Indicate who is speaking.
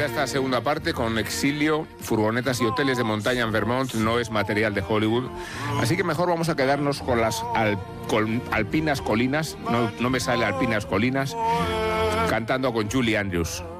Speaker 1: esta segunda parte con exilio, furgonetas y hoteles de montaña en Vermont. No es material de Hollywood. Así que mejor vamos a quedarnos con las alpinas colinas. No me sale alpinas colinas. Cantando con Julie Andrews.